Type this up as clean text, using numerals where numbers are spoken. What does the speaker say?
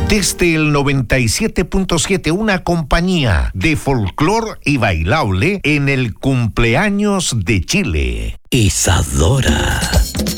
Desde el 97.7, una compañía de folclor y bailable en el cumpleaños de Chile. Isadora.